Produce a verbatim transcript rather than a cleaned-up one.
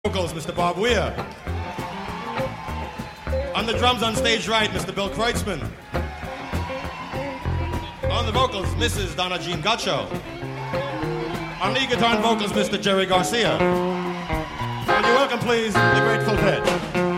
Vocals, Mister Bob Weir. On the drums on stage right, Mister Bill Kreutzmann. On the vocals, Missus Donna Jean Gotcho. On lead guitar and vocals, Mister Jerry Garcia. And you welcome, please, the Grateful Dead.